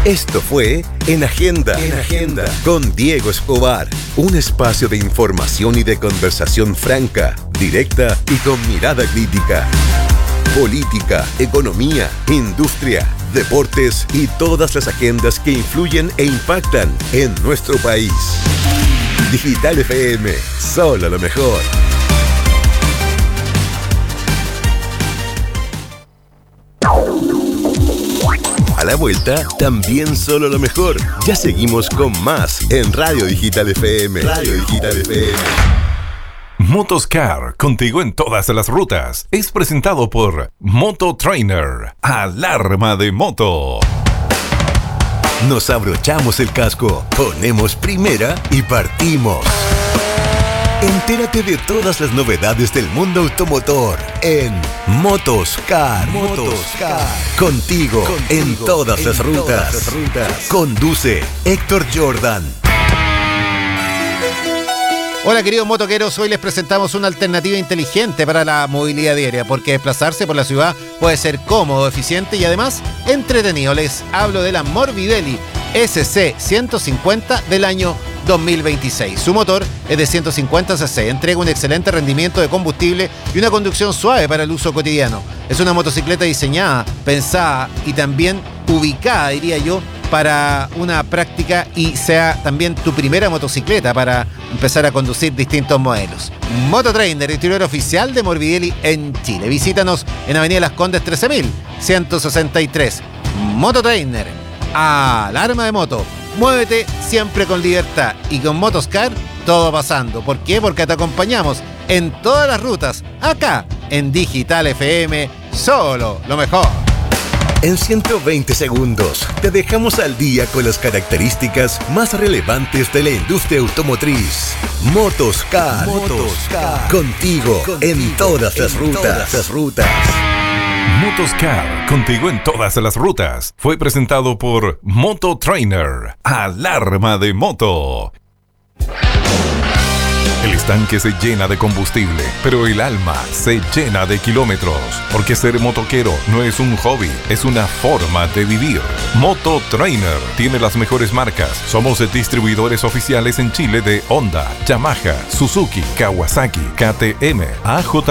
Esto fue En Agenda, con Diego Escobar, un espacio de información y de conversación franca, directa y con mirada crítica. Política, economía, industria, deportes y todas las agendas que influyen e impactan en nuestro país. Digital FM, solo lo mejor. A la vuelta, también solo lo mejor. Ya seguimos con más en Radio Digital FM. Motoscar, contigo en todas las rutas. Es presentado por Moto Trainer, alarma de moto. Nos abrochamos el casco, ponemos primera y partimos. Entérate de todas las novedades del mundo automotor en Motoscar. Contigo en todas las rutas. Conduce Héctor Jordan. Hola queridos motoqueros, hoy les presentamos una alternativa inteligente para la movilidad diaria, porque desplazarse por la ciudad puede ser cómodo, eficiente y además entretenido. Les hablo de la Morbidelli SC150 del año 2026. Su motor es de 150 cc, entrega un excelente rendimiento de combustible y una conducción suave para el uso cotidiano. Es una motocicleta diseñada, pensada y también ubicada, diría yo, para una práctica y sea también tu primera motocicleta para empezar a conducir distintos modelos. Mototrainer, distribuidor oficial de Morbidelli en Chile. Visítanos en Avenida Las Condes 13.163. Mototrainer, alarma de moto. Muévete siempre con libertad y con Motoscar todo pasando. ¿Por qué? Porque te acompañamos en todas las rutas, acá en Digital FM, solo lo mejor. En 120 segundos te dejamos al día con las características más relevantes de la industria automotriz. Motoscar. Contigo en todas las rutas. Motoscar, contigo en todas las rutas. Fue presentado por Moto Trainer, alarma de moto. El estanque se llena de combustible, pero el alma se llena de kilómetros. Porque ser motoquero no es un hobby, es una forma de vivir. Moto Trainer tiene las mejores marcas. Somos distribuidores oficiales en Chile de Honda, Yamaha, Suzuki, Kawasaki, KTM, AJ